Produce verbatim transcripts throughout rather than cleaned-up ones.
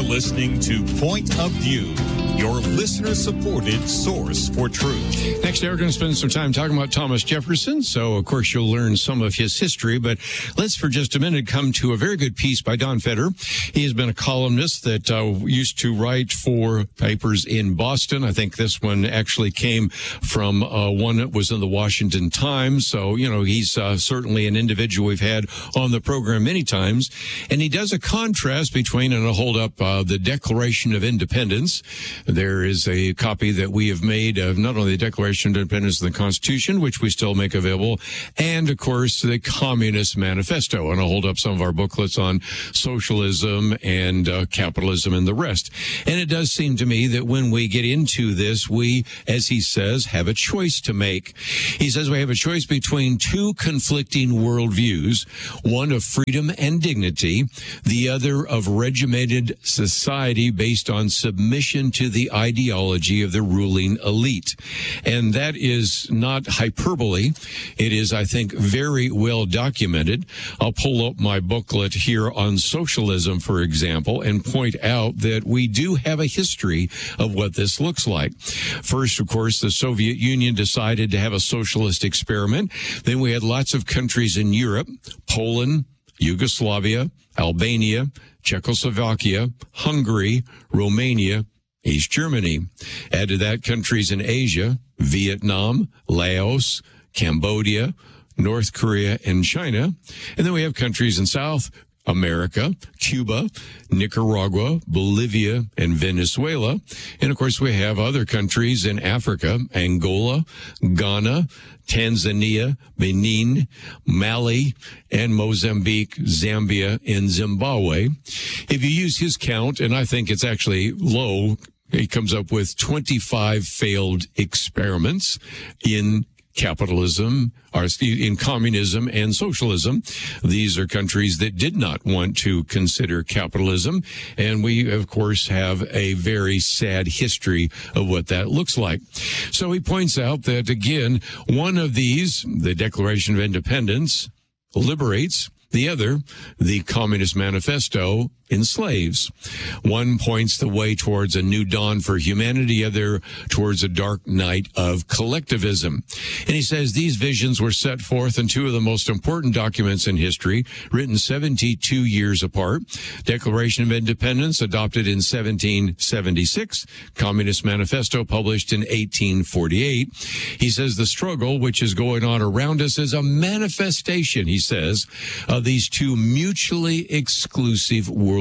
listening to Point of View, your listener-supported source for truth. Next, we're going to spend some time talking about Thomas Jefferson. So, of course, you'll learn some of his history. But let's, for just a minute, come to a very good piece by Don Feder. He has been a columnist that uh, used to write for papers in Boston. I think this one actually came from uh, one that was in the Washington Times. So, you know, he's uh, certainly an individual we've had on the program many times. And he does a contrast between, and I'll hold up uh, the Declaration of Independence. There is a copy that we have made of not only the Declaration of Independence and the Constitution, which we still make available, and, of course, the Communist Manifesto. And I'll hold up some of our booklets on socialism and uh, capitalism and the rest. And it does seem to me that when we get into this, we, as he says, have a choice to make. He says we have a choice between two conflicting worldviews, one of freedom and dignity, the other of regimented society based on submission to the ideology of the ruling elite. And that is not hyperbole. It is, I think, very well documented. I'll pull up my booklet here on socialism, for example, and point out that we do have a history of what this looks like. First, of course, the Soviet Union decided to have a socialist experiment. Then we had lots of countries in Europe, Poland, Yugoslavia, Albania, Czechoslovakia, Hungary, Romania, East Germany. Add to that countries in Asia, Vietnam, Laos, Cambodia, North Korea, and China. And then we have countries in South America, Cuba, Nicaragua, Bolivia, and Venezuela. And of course, we have other countries in Africa, Angola, Ghana, Tanzania, Benin, Mali, and Mozambique, Zambia, and Zimbabwe. If you use his count, and I think it's actually low, he comes up with twenty-five failed experiments in capitalism, or in communism and socialism. These are countries that did not want to consider capitalism. And we, of course, have a very sad history of what that looks like. So he points out that, again, one of these, the Declaration of Independence, liberates. The other, the Communist Manifesto, enslaves. One points the way towards a new dawn for humanity, the other towards a dark night of collectivism. And he says these visions were set forth in two of the most important documents in history, written seventy-two years apart. Declaration of Independence, adopted in seventeen seventy-six. Communist Manifesto, published in eighteen forty-eight. He says the struggle which is going on around us is a manifestation, he says, of these two mutually exclusive worldviews.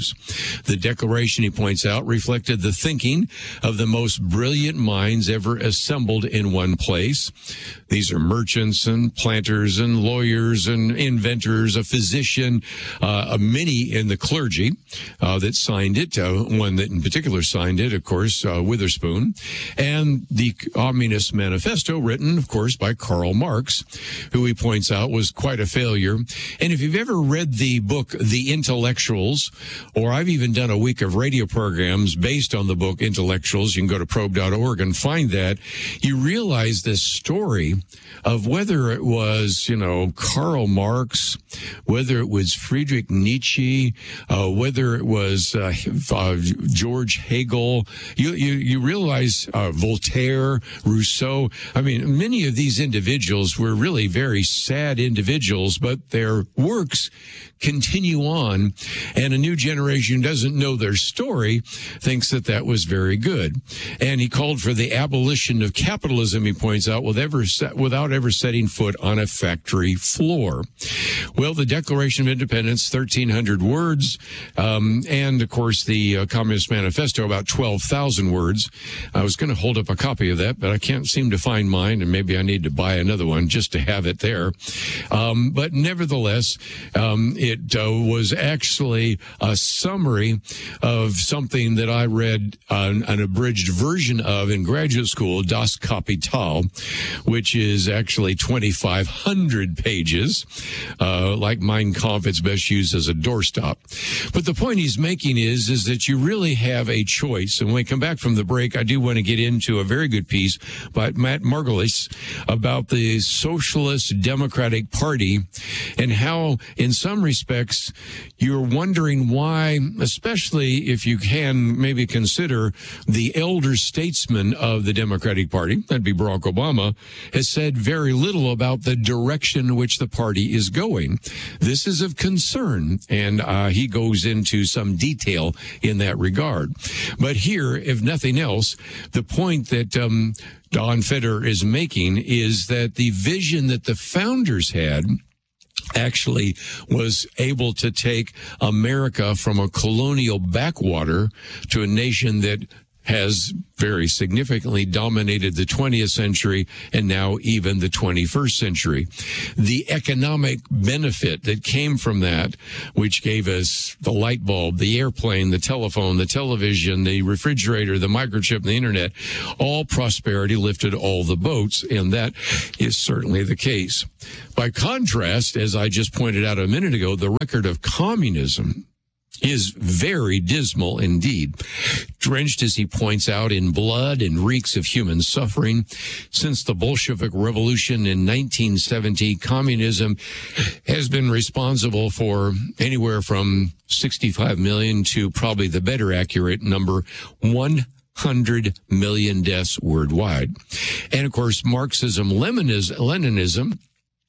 The Declaration, he points out, reflected the thinking of the most brilliant minds ever assembled in one place. These are merchants and planters and lawyers and inventors, a physician, uh, many in the clergy uh, that signed it, uh, one that in particular signed it, of course, uh, Witherspoon, and the Communist Manifesto, written, of course, by Karl Marx, who he points out was quite a failure. And if you've ever read the book, The Intellectuals, or I've even done a week of radio programs based on the book Intellectuals, you can go to probe dot org and find that, you realize this story of whether it was, you know, Karl Marx, whether it was Friedrich Nietzsche, uh, whether it was uh, uh, George Hegel, you, you, you realize uh, Voltaire, Rousseau. I mean, many of these individuals were really very sad individuals, but their works continue on, and a new generation doesn't know their story, thinks that that was very good. And he called for the abolition of capitalism, he points out, with ever set, without ever setting foot on a factory floor. Well, the Declaration of Independence, thirteen hundred words, um, and, of course, the uh, Communist Manifesto, about twelve thousand words. I was going to hold up a copy of that, but I can't seem to find mine, and maybe I need to buy another one just to have it there. Um, but nevertheless, um, it uh, was actually a summary of something that I read uh, an abridged version of in graduate school, Das Kapital, which is actually twenty-five hundred pages. Uh, like Mein Kampf, it's best used as a doorstop. But the point he's making is, is that you really have a choice. And when we come back from the break, I do want to get into a very good piece by Matt Margolis about the Socialist Democratic Party and how, in some respects, you're wondering wondering why, especially if you can maybe consider the elder statesman of the Democratic Party, that'd be Barack Obama, has said very little about the direction in which the party is going. This is of concern, and uh, he goes into some detail in that regard. But here, if nothing else, the point that um, Don Feder is making is that the vision that the founders had actually was able to take America from a colonial backwater to a nation that has very significantly dominated the twentieth century and now even the twenty-first century. The economic benefit that came from that, which gave us the light bulb, the airplane, the telephone, the television, the refrigerator, the microchip, and the internet, all prosperity lifted all the boats, and that is certainly the case. By contrast, as I just pointed out a minute ago, the record of communism is very dismal indeed. Drenched, as he points out, in blood and reeks of human suffering. Since the Bolshevik Revolution in nineteen seventy, communism has been responsible for anywhere from sixty-five million to probably the better accurate number, one hundred million deaths worldwide. And of course, Marxism, Leninism,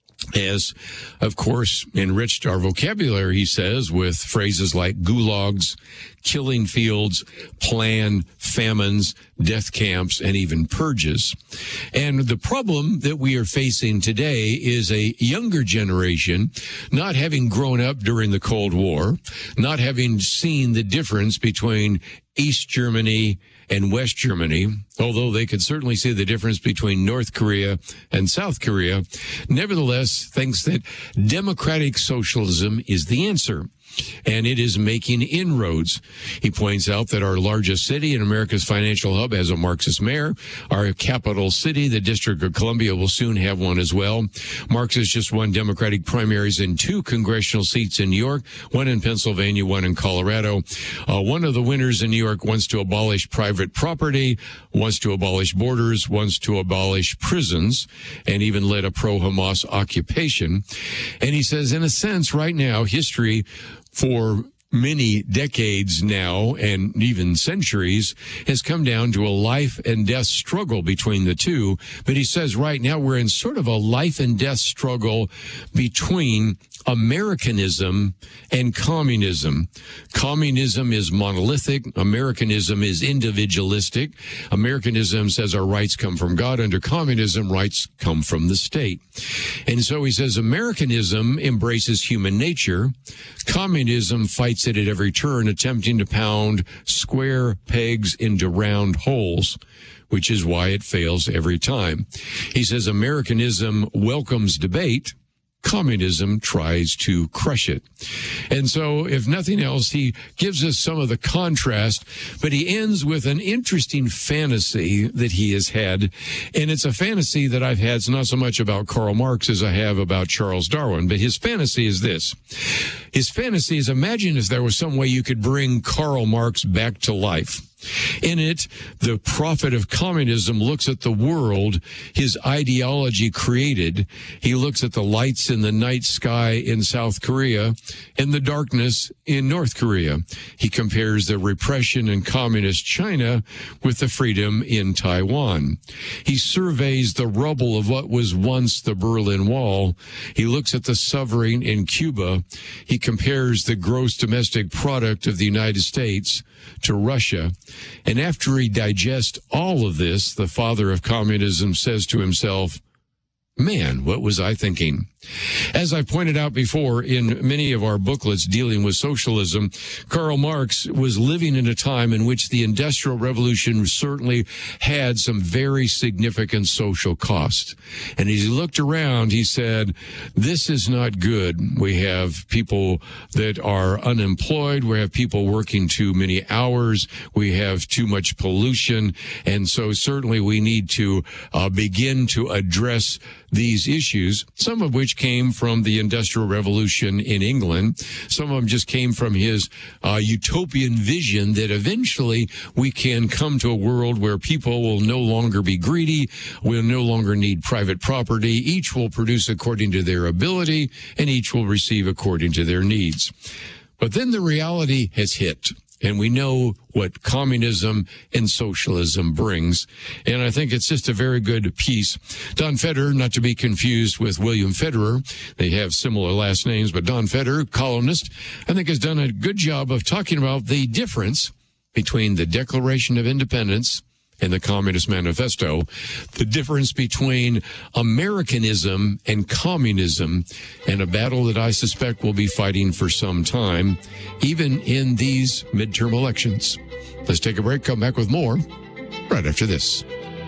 has, of course, enriched our vocabulary, he says, with phrases like gulags, killing fields, plan, famines, death camps, and even purges. And the problem that we are facing today is a younger generation not having grown up during the Cold War, not having seen the difference between East Germany and West Germany, although they could certainly see the difference between North Korea and South Korea, nevertheless thinks that democratic socialism is the answer. And it is making inroads. He points out that our largest city in America's financial hub has a Marxist mayor. Our capital city, the District of Columbia, will soon have one as well. Marxists just won Democratic primaries in two congressional seats in New York, one in Pennsylvania, one in Colorado. Uh, one of the winners in New York wants to abolish private property, wants to abolish borders, wants to abolish prisons, and even led a pro-Hamas occupation. And he says, in a sense, right now, history for many decades now and even centuries has come down to a life and death struggle between the two. But he says right now we're in sort of a life and death struggle between Americanism and communism. Communism is monolithic. Americanism is individualistic. Americanism says our rights come from God. Under communism, rights come from the state. And so he says Americanism embraces human nature. Communism fights it at every turn, attempting to pound square pegs into round holes, which is why it fails every time. He says Americanism welcomes debate. Communism tries to crush it. And so, if nothing else, he gives us some of the contrast, but he ends with an interesting fantasy that he has had. And it's a fantasy that I've had. It's not so much about Karl Marx as I have about Charles Darwin, but his fantasy is this. His fantasy is, imagine if there was some way you could bring Karl Marx back to life. In it, the prophet of communism looks at the world his ideology created. He looks at the lights in the night sky in South Korea and the darkness in North Korea. He compares the repression in communist China with the freedom in Taiwan. He surveys the rubble of what was once the Berlin Wall. He looks at the suffering in Cuba. He compares the gross domestic product of the United States to Russia. And after he digests all of this, the father of communism says to himself, man, what was I thinking? As I pointed out before in many of our booklets dealing with socialism, Karl Marx was living in a time in which the Industrial Revolution certainly had some very significant social cost. And as he looked around, he said, this is not good. We have people that are unemployed. We have people working too many hours. We have too much pollution. And so certainly we need to uh, begin to address these issues, some of which came from the Industrial Revolution in England. Some of them just came from his uh, utopian vision that eventually we can come to a world where people will no longer be greedy, will no longer need private property. Each will produce according to their ability, and each will receive according to their needs. But then the reality has hit, and we know what communism and socialism brings. And I think it's just a very good piece. Don Federer, not to be confused with William Federer. They have similar last names, but Don Federer, columnist, I think has done a good job of talking about the difference between the Declaration of Independence and the Communist Manifesto, the difference between Americanism and communism, and a battle that I suspect we'll be fighting for some time, even in these midterm elections. Let's take a break, come back with more right after this.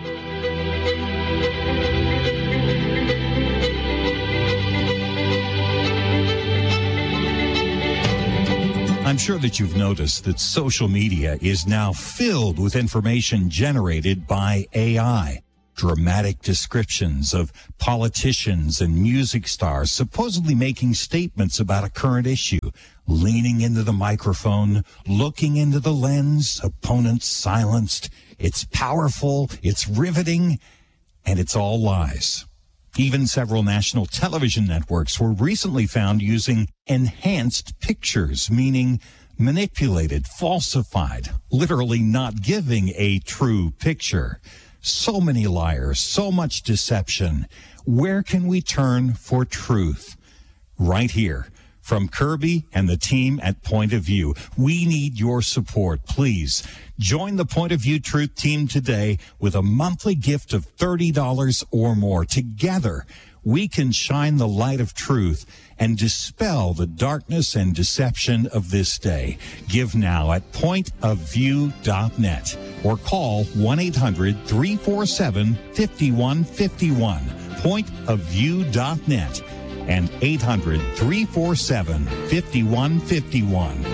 I'm sure that you've noticed that social media is now filled with information generated by A I. Dramatic descriptions of politicians and music stars supposedly making statements about a current issue, leaning into the microphone, looking into the lens, opponents silenced. It's powerful, it's riveting, and it's all lies. Even several national television networks were recently found using enhanced pictures, meaning manipulated, falsified, literally not giving a true picture. So many liars, so much deception. Where can we turn for truth? Right here. From Kirby and the team at Point of View, we need your support. Please join the Point of View Truth team today with a monthly gift of thirty dollars or more. Together, we can shine the light of truth and dispel the darkness and deception of this day. Give now at point of view dot net or call one eight hundred three four seven five one five one, point of view dot net. and eight hundred three four seven five one five one.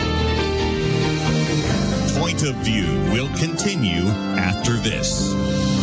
Point of View will continue after this.